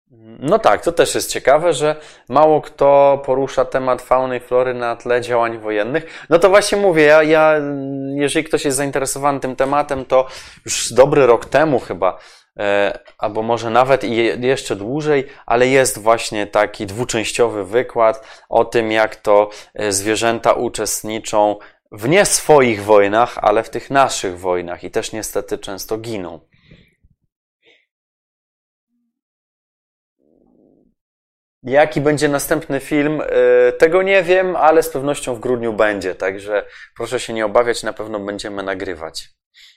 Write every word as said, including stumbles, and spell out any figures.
No tak, to też jest ciekawe, że mało kto porusza temat fauny i flory na tle działań wojennych. No to właśnie mówię, ja, ja jeżeli ktoś jest zainteresowany tym tematem, to już dobry rok temu chyba, e, albo może nawet i je, jeszcze dłużej, ale jest właśnie taki dwuczęściowy wykład o tym, jak to e, zwierzęta uczestniczą w nie swoich wojnach, ale w tych naszych wojnach i też niestety często giną. Jaki będzie następny film? Y, Tego nie wiem, ale z pewnością w grudniu będzie, także proszę się nie obawiać, na pewno będziemy nagrywać.